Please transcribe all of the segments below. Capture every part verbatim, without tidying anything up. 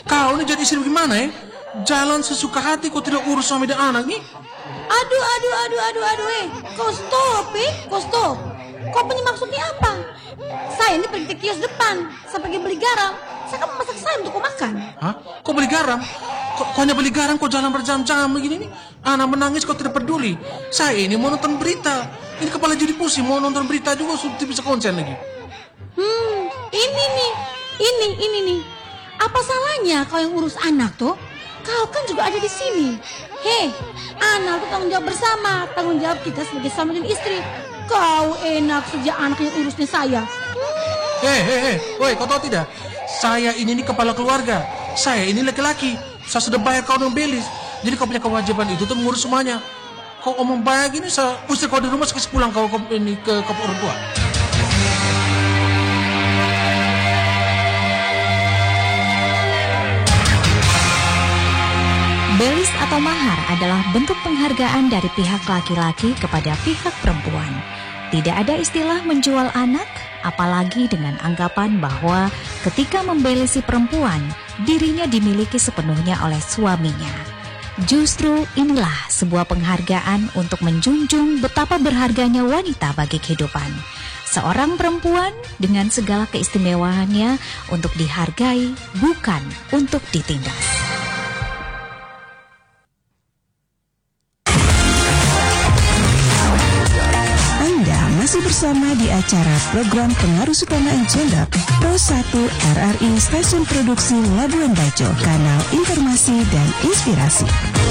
Kau ini jadi istri gimana ya? Jalan sesuka hati, kau tidak urus suami dan anak nih? Aduh, aduh, aduh, aduh, aduh, eh. Kau stop, eh. Kau stop. Kau punya maksudnya apa? Saya ini pergi ke kios depan. Saya pergi beli garam. Saya kan masak saya untuk kau makan. Hah? Kau beli garam? Kau, kau hanya beli garam, kau jalan berjam-jam begini nih? Anak menangis, kau tidak peduli. Saya ini mau nonton berita. Ini kepala jadi pusing, mau nonton berita juga, sudah bisa konsen lagi. Hmm, ini nih. Ini, ini nih. Apa salahnya kau yang urus anak tuh? Kau kan juga ada di sini. Hei, anak itu tanggung jawab bersama. Tanggung jawab kita sebagai suami dan istri. Kau enak sejak anaknya urusnya saya. Hei, hei, hei, woi, kau tahu tidak? Saya ini nih kepala keluarga. Saya ini laki-laki. Saya sudah bayar kau dengan belis. Jadi kau punya kewajiban itu tuh mengurus semuanya. Kau omong banyak gini, saya usir kau di rumah, sekali pulang kau ke, ini, ke, ke orang tua. Belis atau mahar adalah bentuk penghargaan dari pihak laki-laki kepada pihak perempuan. Tidak ada istilah menjual anak, apalagi dengan anggapan bahwa ketika membelisi perempuan, dirinya dimiliki sepenuhnya oleh suaminya. Justru inilah sebuah penghargaan untuk menjunjung betapa berharganya wanita bagi kehidupan. Seorang perempuan dengan segala keistimewaannya untuk dihargai, bukan untuk ditindas. Masih bersama di acara program Pengaruh Utama Gender Pro satu R R I Stasiun Produksi Labuan Bajo, kanal informasi dan inspirasi.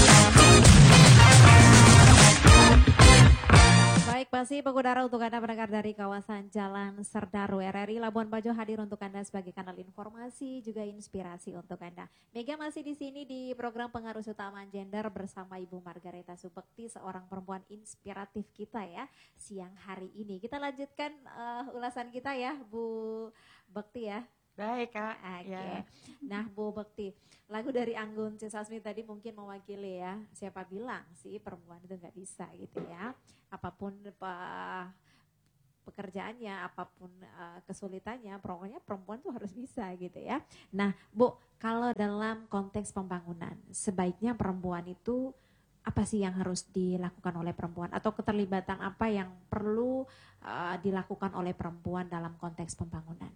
Baik, masih pengudara untuk Anda pendengar dari kawasan Jalan Serdaru. R R I Labuan Bajo hadir untuk Anda sebagai kanal informasi juga inspirasi untuk Anda. Mega masih di sini di program Pengaruh Utama Gender bersama Ibu Margareta Subekti, seorang perempuan inspiratif kita ya siang hari ini. Kita lanjutkan uh, ulasan kita ya Bu Bekti ya. Baik Kak. Oke. Ya. Nah Bu Bekti, lagu dari Anggun C. Sasmi tadi mungkin mewakili ya. Siapa bilang sih perempuan itu nggak bisa gitu ya. Apapun uh, pekerjaannya, apapun uh, kesulitannya, pokoknya perempuan tuh harus bisa gitu ya. Nah Bu, kalau dalam konteks pembangunan, sebaiknya perempuan itu apa sih yang harus dilakukan oleh perempuan? Atau keterlibatan apa yang perlu uh, dilakukan oleh perempuan dalam konteks pembangunan?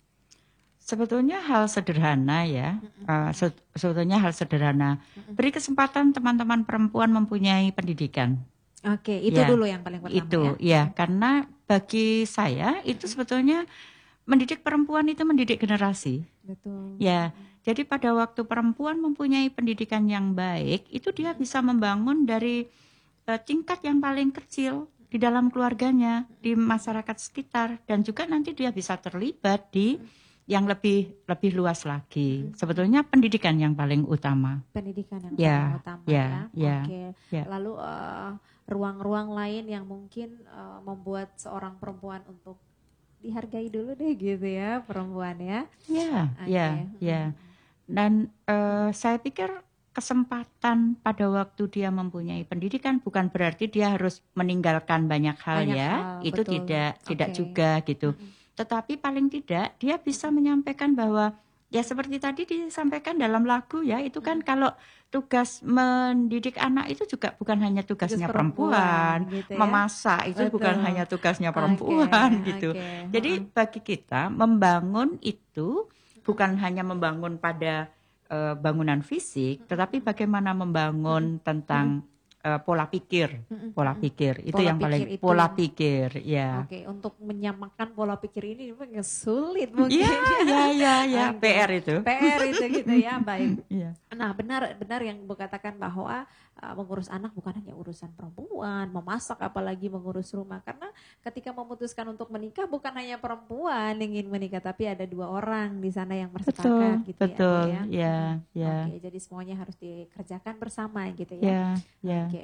Sebetulnya hal sederhana ya, mm-hmm. uh, se- sebetulnya hal sederhana. Mm-hmm. Beri kesempatan teman-teman perempuan mempunyai pendidikan. Oke, itu ya, dulu yang paling pertama itu, ya. ya, karena bagi saya itu sebetulnya mendidik perempuan itu mendidik generasi. Betul. Ya, jadi pada waktu perempuan mempunyai pendidikan yang baik, itu dia bisa membangun dari uh, tingkat yang paling kecil di dalam keluarganya, di masyarakat sekitar, dan juga nanti dia bisa terlibat di yang lebih lebih luas lagi. Sebetulnya pendidikan yang paling utama. Pendidikan yang ya, paling utama ya. ya. ya Oke. ya. Lalu uh, ruang-ruang lain yang mungkin uh, membuat seorang perempuan untuk dihargai dulu deh gitu ya, perempuan ya. Ya, okay. ya, ya. Dan uh, saya pikir kesempatan pada waktu dia mempunyai pendidikan bukan berarti dia harus meninggalkan banyak hal banyak ya. Hal, Itu betul. tidak okay. tidak juga gitu. Mm-hmm. Tetapi paling tidak dia bisa menyampaikan bahwa ya seperti tadi disampaikan dalam lagu ya, itu kan hmm. kalau tugas mendidik anak itu juga bukan hanya tugasnya tugas perempuan, perempuan gitu ya? Memasak itu Betul. bukan hanya tugasnya perempuan okay. gitu. Okay. Jadi uh-uh. bagi kita membangun itu bukan hanya membangun pada uh, bangunan fisik, tetapi bagaimana membangun hmm. tentang Uh, pola pikir, mm-hmm. pola pikir itu pola yang pikir paling itu pola yang, pikir, ya. Oke, okay, untuk menyamakan pola pikir ini memang sulit mungkin. Ya, ya, ya, ya. Okay. P R itu. P R itu gitu ya, baik. Yeah. Nah, benar, benar yang Bu katakan bahwa uh, mengurus anak bukan hanya urusan perempuan, memasak apalagi mengurus rumah. Karena ketika memutuskan untuk menikah bukan hanya perempuan yang ingin menikah, tapi ada dua orang di sana yang bersepakat gitu betul, ya. Betul, ya, ya. Oke, jadi semuanya harus dikerjakan bersama gitu ya. Ya, ya. Oke.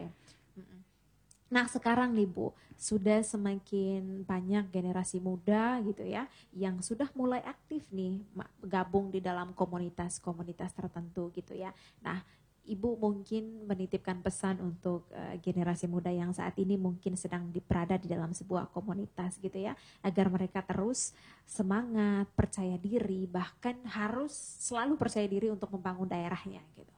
Nah sekarang nih Bu, sudah semakin banyak generasi muda gitu ya, yang sudah mulai aktif nih gabung di dalam komunitas-komunitas tertentu gitu ya. Nah Ibu mungkin menitipkan pesan untuk uh, generasi muda yang saat ini mungkin sedang di- berada di dalam sebuah komunitas gitu ya, agar mereka terus semangat, percaya diri, bahkan harus selalu percaya diri untuk membangun daerahnya gitu.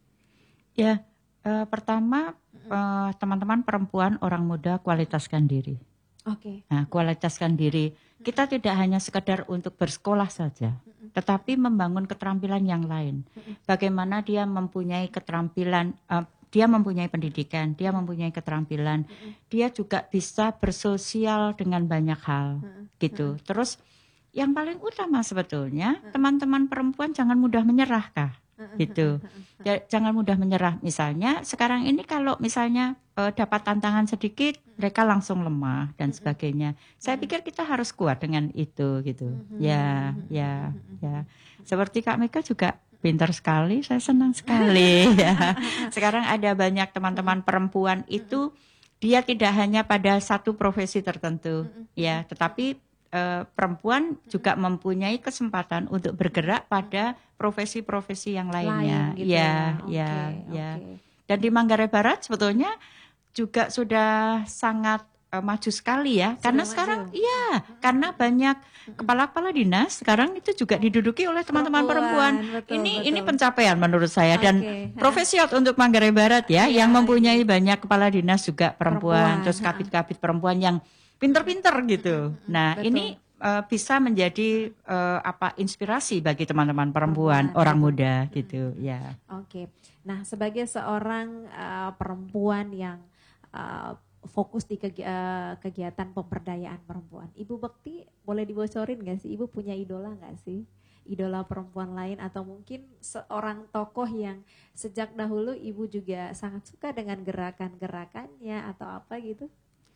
Ya, eh, pertama eh, teman-teman perempuan, orang muda kualitaskan diri. Oke. Nah, kualitaskan diri. Kita tidak hanya sekedar untuk bersekolah saja, tetapi membangun keterampilan yang lain. Bagaimana dia mempunyai keterampilan, eh, dia mempunyai pendidikan, dia mempunyai keterampilan, dia juga bisa bersosial dengan banyak hal, gitu. Terus yang paling utama sebetulnya teman-teman perempuan jangan mudah menyerah, kah? Gitu. Ya, jangan mudah menyerah. Misalnya sekarang ini kalau misalnya eh, dapat tantangan sedikit, mereka langsung lemah dan sebagainya. Saya pikir kita harus kuat dengan itu gitu. Ya, ya, ya. Seperti Kak Mega juga pintar sekali, saya senang sekali. Ya. Sekarang ada banyak teman-teman perempuan itu dia tidak hanya pada satu profesi tertentu, ya, tetapi eh, perempuan juga mempunyai kesempatan untuk bergerak pada profesi-profesi yang lainnya. Lain gitu ya, ya. ya, Oke, ya. oke. Dan di Manggarai Barat sebetulnya juga sudah sangat eh, maju sekali ya, karena maju. sekarang iya, karena banyak kepala-kepala dinas sekarang itu juga diduduki oleh teman-teman perempuan. Perempuan, betul, ini betul. ini pencapaian menurut saya dan Oke. profesi untuk Manggarai Barat ya, yang mempunyai banyak kepala dinas juga perempuan, Perempuan, terus ha. kabit-kabit perempuan yang pinter-pinter gitu. Nah, betul. ini eh, bisa menjadi eh, apa inspirasi bagi teman-teman perempuan, Perempuan, orang betul. muda gitu ya. Oke. Nah, sebagai seorang uh, perempuan yang uh, fokus di kegi- uh, kegiatan pemberdayaan perempuan, Ibu Bekti boleh dibocorin nggak sih? Ibu punya idola nggak sih? Idola perempuan lain atau mungkin seorang tokoh yang sejak dahulu Ibu juga sangat suka dengan gerakan-gerakannya atau apa gitu?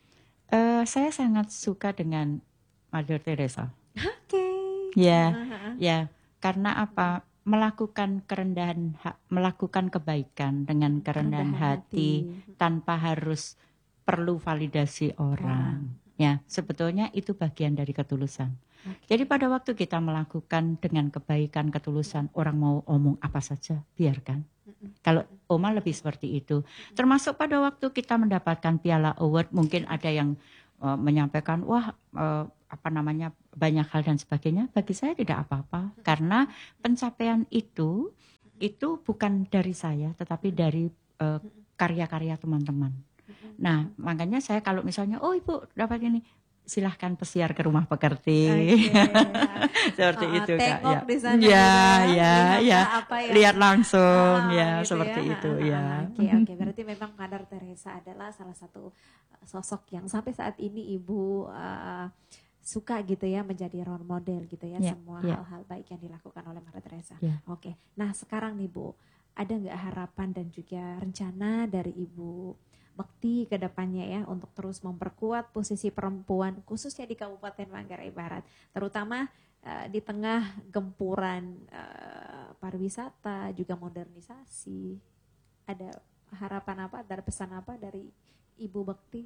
Eh, saya sangat suka dengan Mother Teresa. Oke. Ya, Ah, ya, karena apa? Melakukan kerendahan, ha- melakukan kebaikan dengan kerendahan Kerendahan hati, hati. tanpa harus perlu validasi orang. Ya, sebetulnya itu bagian dari ketulusan. Jadi pada waktu kita melakukan dengan kebaikan, ketulusan, orang mau omong apa saja, biarkan. Kalau Oma lebih seperti itu. Termasuk pada waktu kita mendapatkan Piala Award, mungkin ada yang uh, menyampaikan, wah uh, apa namanya banyak hal dan sebagainya. Bagi saya tidak apa-apa, karena pencapaian itu itu bukan dari saya, tetapi dari uh, karya-karya teman-teman. Nah, makanya saya kalau misalnya, oh ibu dapat ini, silahkan pesiar ke rumah pekerti. Oke. Seperti Oh, itu Kak. tengok Ya, di sana ya, gitu ya, ya, lihat ya. apa yang- Lihat langsung, Ah, ya, gitu seperti ya. itu, Ah, ya. ah, Oke, oke. Berarti memang Mother Teresa adalah salah satu uh, sosok yang sampai saat ini Ibu uh, suka gitu ya, menjadi role model gitu ya, Ya, semua ya. hal-hal baik yang dilakukan oleh Mother Teresa. Ya. Oke. Nah, sekarang nih Bu, ada nggak harapan dan juga rencana dari Ibu Bekti ke depannya ya untuk terus memperkuat posisi perempuan khususnya di Kabupaten Manggarai Barat, terutama uh, di tengah gempuran uh, pariwisata juga modernisasi. Ada harapan apa, ada pesan apa dari Ibu Bekti?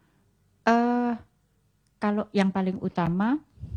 Eh, kalau yang paling utama,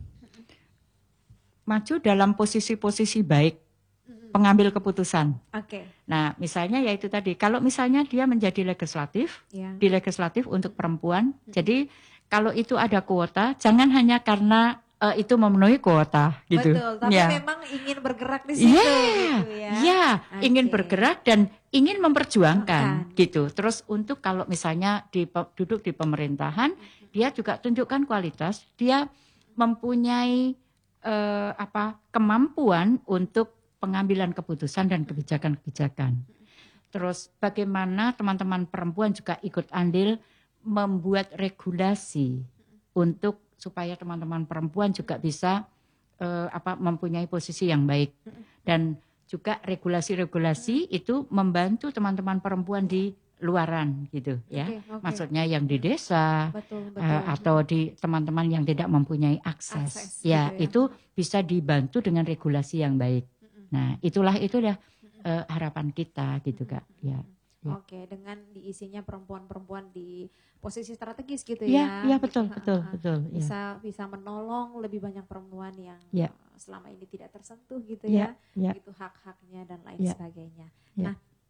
maju dalam posisi-posisi baik, pengambil keputusan. Oke, Nah, misalnya yaitu tadi, kalau misalnya dia menjadi legislatif, ya. di legislatif untuk perempuan, jadi kalau itu ada kuota, jangan hanya karena eh, itu memenuhi kuota, gitu. Betul, tapi Ya. memang ingin bergerak di situ Iya, gitu ya. iya, ingin Oke. bergerak dan ingin memperjuangkan Bukan. gitu. Terus untuk kalau misalnya di pe- duduk di pemerintahan, dia juga tunjukkan kualitas, dia mempunyai eh, apa kemampuan untuk pengambilan keputusan dan kebijakan-kebijakan. Terus bagaimana teman-teman perempuan juga ikut andil membuat regulasi untuk supaya teman-teman perempuan juga bisa eh, apa mempunyai posisi yang baik, dan juga regulasi-regulasi itu membantu teman-teman perempuan di luaran gitu ya. Oke, oke. Maksudnya yang di desa Betul, betul. eh, atau di teman-teman yang tidak mempunyai akses, Akses, ya, gitu ya. itu bisa dibantu dengan regulasi yang baik. Nah, itulah itu dah eh, harapan kita gitu Kak. Ya. Ya. Oke, dengan diisinya perempuan-perempuan di posisi strategis gitu Ya, ya. ya betul, Gitu. betul, Ha-ha. betul. Ya. Bisa bisa menolong lebih banyak perempuan yang Ya. uh, selama ini tidak tersentuh gitu Ya, ya. ya. Gitu hak-haknya dan lain Ya. sebagainya. Ya. Nah,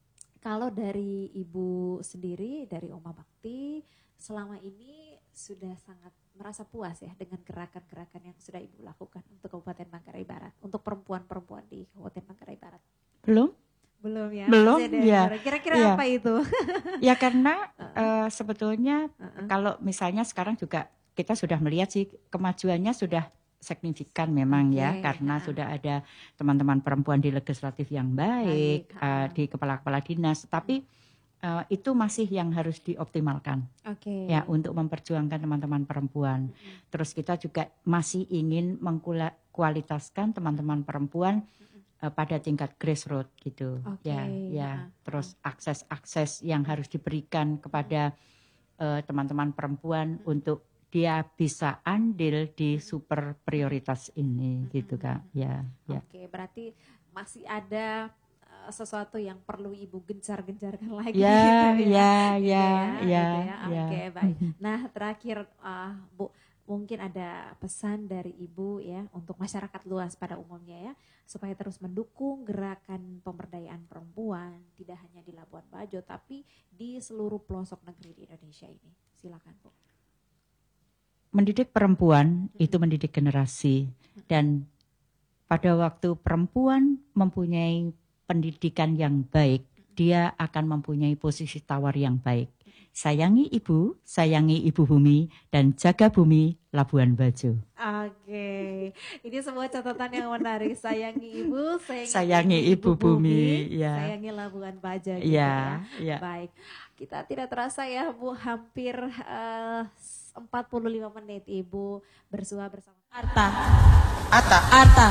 Kalau dari Ibu sendiri, dari Oma Bakti, selama ini sudah sangat merasa puas ya dengan gerakan-gerakan yang sudah Ibu lakukan untuk Kabupaten Manggarai Barat, untuk perempuan-perempuan di Kabupaten Manggarai Barat? Belum? Belum ya? Belum, Masih ada ya. yang- Kira-kira Ya. apa itu? Ya karena eh, sebetulnya Uh-uh. kalau misalnya sekarang juga kita sudah melihat sih kemajuannya sudah signifikan memang ya, Oke, karena ha. sudah ada teman-teman perempuan di legislatif yang baik, Baik, eh, ha. di kepala-kepala dinas, tapi eh, itu masih yang harus dioptimalkan Oke. ya untuk memperjuangkan teman-teman perempuan. Terus kita juga masih ingin mengkualitaskan teman-teman perempuan eh, pada tingkat grassroots gitu. Oke, Ya, ya. ha, Terus akses-akses yang harus diberikan kepada eh, teman-teman perempuan untuk dia bisa andil di super prioritas ini gitu Kak. Ya, ya. Oke, berarti masih ada uh, sesuatu yang perlu Ibu gencar-gencarkan lagi Ya, gitu ya, Gitu ya, gitu ya, ya. Oke, baik. Nah, terakhir uh, Bu, mungkin ada pesan dari Ibu ya untuk masyarakat luas pada umumnya ya, supaya terus mendukung gerakan pemberdayaan perempuan tidak hanya di Labuan Bajo tapi di seluruh pelosok negeri di Indonesia ini. Silakan Bu. Mendidik perempuan itu mendidik generasi, dan pada waktu perempuan mempunyai pendidikan yang baik, dia akan mempunyai posisi tawar yang baik. Sayangi ibu, sayangi ibu bumi, dan jaga bumi Labuan Bajo. Oke, ini sebuah catatan yang menarik. Sayangi ibu, sayangi, Sayangi ibu bumi, ya. sayangi Labuan Bajo. Gitu Ya, ya. ya. Baik, kita tidak terasa ya Bu, hampir eh, empat puluh lima menit Ibu bersua bersama. Arta. Arta. Arta.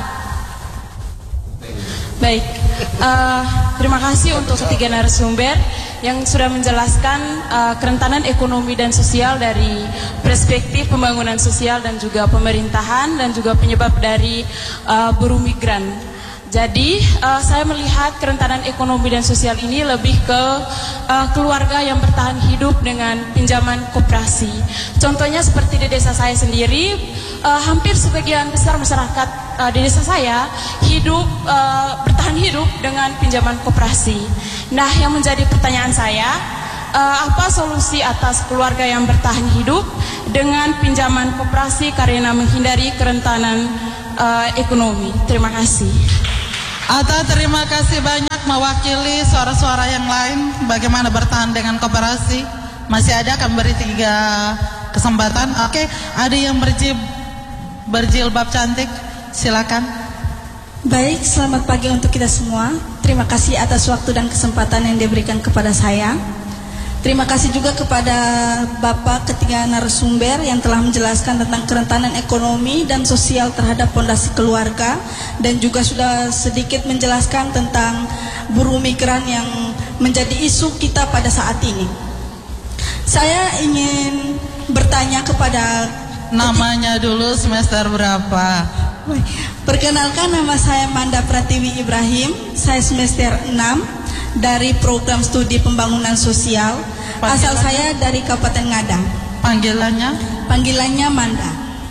Baik, eh, terima kasih untuk ketiga narasumber yang sudah menjelaskan eh, kerentanan ekonomi dan sosial dari perspektif pembangunan sosial dan juga pemerintahan dan juga penyebab dari eh, buruh migran. Jadi uh, saya melihat kerentanan ekonomi dan sosial ini lebih ke uh, keluarga yang bertahan hidup dengan pinjaman koperasi. Contohnya seperti di desa saya sendiri, uh, hampir sebagian besar masyarakat uh, di desa saya hidup uh, bertahan hidup dengan pinjaman koperasi. Nah, yang menjadi pertanyaan saya, uh, apa solusi atas keluarga yang bertahan hidup dengan pinjaman koperasi karena menghindari kerentanan uh, ekonomi? Terima kasih. Atta, terima kasih banyak mewakili suara-suara yang lain bagaimana bertahan dengan koperasi. Masih ada, akan beri tiga kesempatan. Oke, ada yang berjil, berjilbab cantik, silakan. Baik, selamat pagi untuk kita semua. Terima kasih atas waktu dan kesempatan yang diberikan kepada saya. Terima kasih juga kepada Bapak ketiga narasumber yang telah menjelaskan tentang kerentanan ekonomi dan sosial terhadap fondasi keluarga, dan juga sudah sedikit menjelaskan tentang buruh migran yang menjadi isu kita pada saat ini. Saya ingin bertanya kepada Namanya dulu, semester berapa? Perkenalkan, nama saya Manda Pratiwi Ibrahim. Saya semester enam dari program studi pembangunan sosial. Asal saya dari Kabupaten Ngada. Panggilannya? Panggilannya Manda.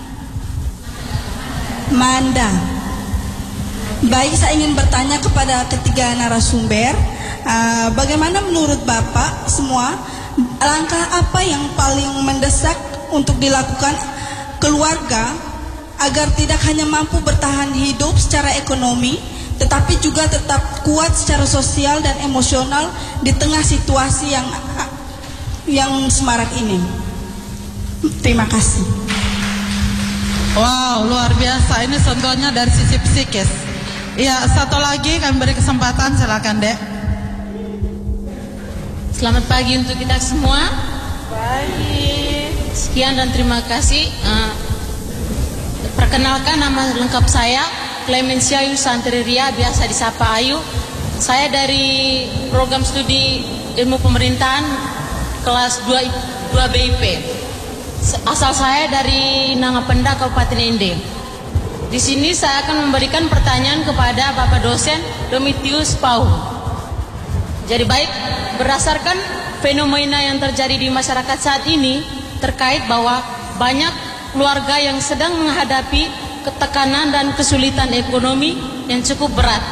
Manda. Baik, saya ingin bertanya kepada ketiga narasumber, uh, bagaimana menurut Bapak semua, langkah apa yang paling mendesak untuk dilakukan keluarga agar tidak hanya mampu bertahan hidup secara ekonomi, tetapi juga tetap kuat secara sosial dan emosional di tengah situasi yang yang semarak ini. Terima kasih. Wow, luar biasa. Ini sentuhannya dari sisi psikis. Iya, satu lagi kami beri kesempatan, silakan Dek. Selamat pagi untuk kita semua. Baik. Sekian dan terima kasih. Uh, perkenalkan, nama lengkap saya Clemencia Yusantri Ria, biasa disapa Ayu. Saya dari program studi ilmu pemerintahan kelas dua B I P. Asal saya dari Nangapenda, Kabupaten Ende. Di sini saya akan memberikan pertanyaan kepada Bapak dosen Domitius Pau. Jadi baik, berdasarkan fenomena yang terjadi di masyarakat saat ini terkait bahwa banyak keluarga yang sedang menghadapi ketekanan dan kesulitan ekonomi yang cukup berat.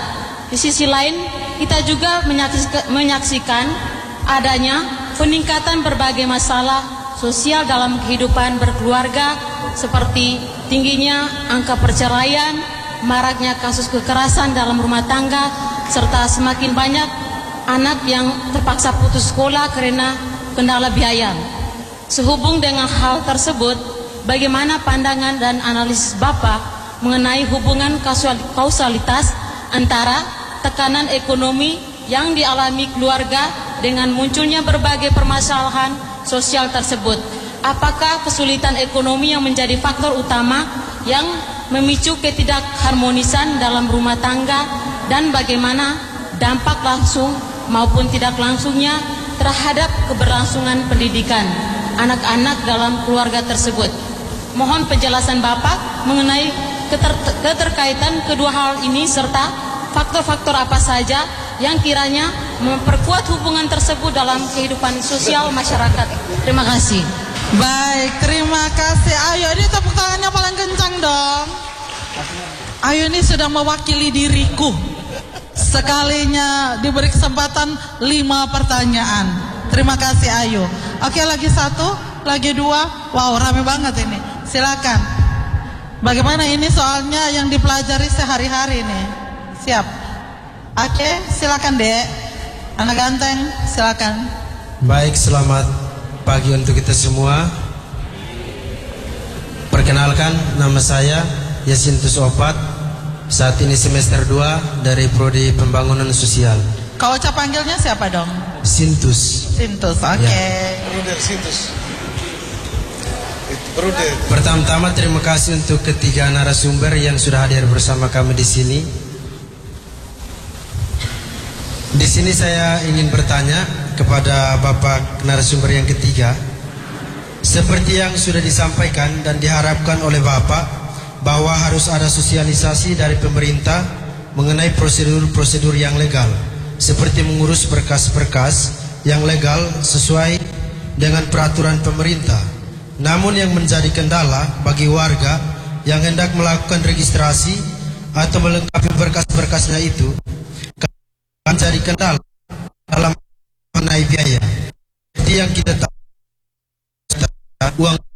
di sisi lain kita juga menyaksikan adanya peningkatan berbagai masalah sosial dalam kehidupan berkeluarga seperti tingginya angka perceraian, maraknya kasus kekerasan dalam rumah tangga, serta semakin banyak anak yang terpaksa putus sekolah karena kendala biaya. Sehubung dengan hal tersebut, bagaimana pandangan dan analisis Bapak mengenai hubungan kausalitas antara tekanan ekonomi yang dialami keluarga dengan munculnya berbagai permasalahan sosial tersebut? Apakah kesulitan ekonomi yang menjadi faktor utama yang memicu ketidakharmonisan dalam rumah tangga, dan bagaimana dampak langsung maupun tidak langsungnya terhadap keberlangsungan pendidikan anak-anak dalam keluarga tersebut? Mohon penjelasan Bapak mengenai keter keterkaitan kedua hal ini serta faktor-faktor apa saja yang kiranya memperkuat hubungan tersebut dalam kehidupan sosial masyarakat. Terima kasih. Baik, terima kasih. Ayo, ini tepuk tangannya paling kencang dong. Ayo, ini sudah mewakili diriku. Sekalinya diberi kesempatan lima pertanyaan. Terima kasih Ayu. Oke, lagi satu, lagi dua. Wow, rame banget ini. Silakan. Bagaimana ini soalnya yang dipelajari sehari-hari nih? Siap. Oke, silakan Dek. Anak ganteng, silakan. Baik, selamat pagi untuk kita semua. Perkenalkan, nama saya Yasintus Opat. Saat ini semester dua dari Prodi Pembangunan Sosial. Kau ucap panggilnya siapa dong? Sintus. Sintus, oke. Okay. Ya. Bruder Sintus. Bruder. Pertama-tama terima kasih untuk ketiga narasumber yang sudah hadir bersama kami di sini. Di sini saya ingin bertanya kepada Bapak narasumber yang ketiga. Seperti yang sudah disampaikan dan diharapkan oleh Bapak, bahwa harus ada sosialisasi dari pemerintah mengenai prosedur-prosedur yang legal, seperti mengurus berkas-berkas yang legal sesuai dengan peraturan pemerintah. Namun yang menjadi kendala bagi warga yang hendak melakukan registrasi atau melengkapi berkas-berkasnya itu menjadi kendala dalam mengenai biaya. Jadi yang kita tahu uang